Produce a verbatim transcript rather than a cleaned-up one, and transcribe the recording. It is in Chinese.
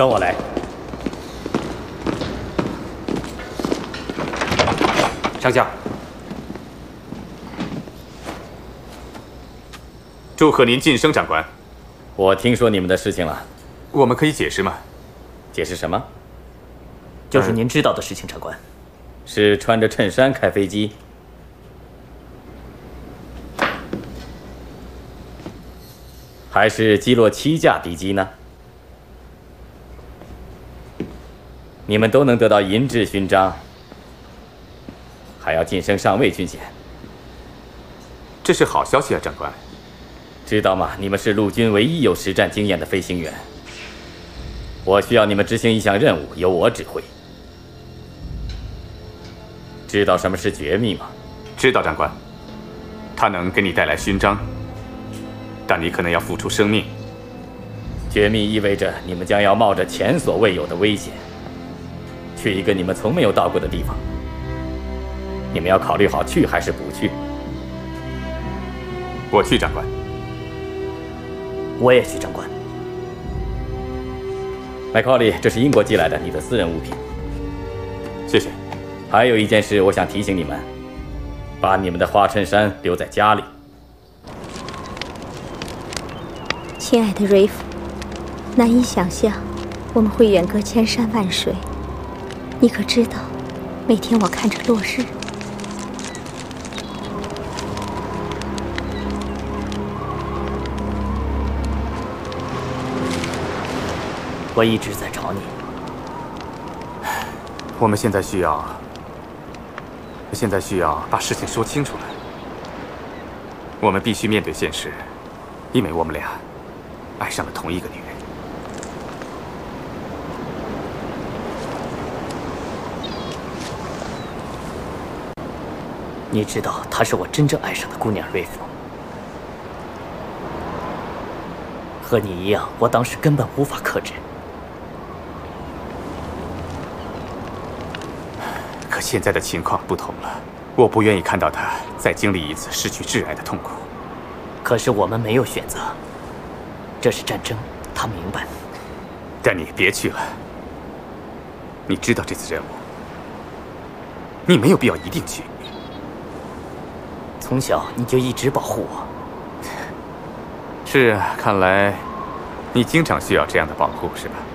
跟我来。 上将，祝贺您晋升，长官。 我听说你们的事情了， 我们可以解释吗？ 解释什么？ 就是您知道的事情，长官。 是穿着衬衫开飞机，还是击落七架敌机呢？你们都能得到银质勋章，还要晋升上尉军衔， 这是好消息啊，长官。 知道吗？你们是陆军唯一有实战经验的飞行员。我需要你们执行一项任务，由我指挥。知道什么是绝密吗？ 知道，长官。它能给你带来勋章，但你可能要付出生命。 绝密意味着你们将要冒着前所未有的危险，去一个你们从没有到过的地方。你们要考虑好去还是不去。 我去，长官。 我也去，长官。 麦考利，这是英国寄来的你的私人物品。 谢谢。 还有一件事，我想提醒你们，把你们的花衬衫留在家里。 亲爱的瑞夫，难以想象我们会远隔千山万水。你可知道，每天我看着落日。 我一直在找你。 我们现在需要，现在需要把事情说清楚了。我们必须面对现实，因为我们俩爱上了同一个女人。 你知道，她是我真正爱上的姑娘，瑞夫。和你一样，我当时根本无法克制。 可现在的情况不同了，我不愿意看到她再经历一次失去挚爱的痛苦。 可是我们没有选择，这是战争，她明白。 但你别去了，你知道这次任务，你没有必要一定去。 从小你就一直保护我。 是啊，看来你经常需要这样的保护，是吧？